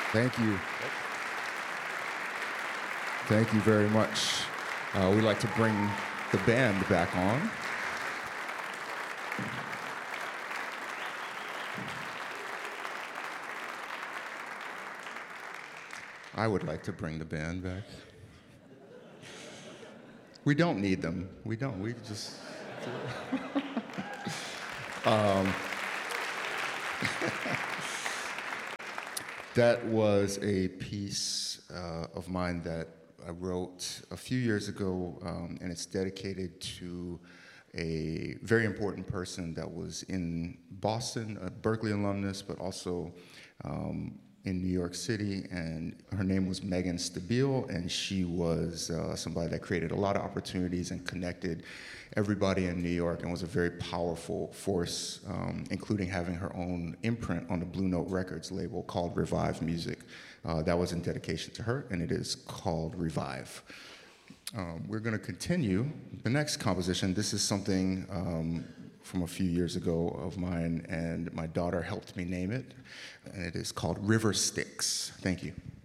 Thank you. Thank you very much. We'd like to bring the band back on. I would like to bring the band back. We don't need them. We don't. We just. That was a piece of mine that I wrote a few years ago, and it's dedicated to a very important person that was in Boston, a Berkeley alumnus, but also in New York City, and her name was Megan Stabile, and she was somebody that created a lot of opportunities and connected everybody in New York and was a very powerful force, including having her own imprint on the Blue Note Records label called Revive Music. That was in dedication to her, and it is called Revive. We're going to continue the next composition. This is something from a few years ago of mine, and my daughter helped me name it, and it is called River Styx. Thank you.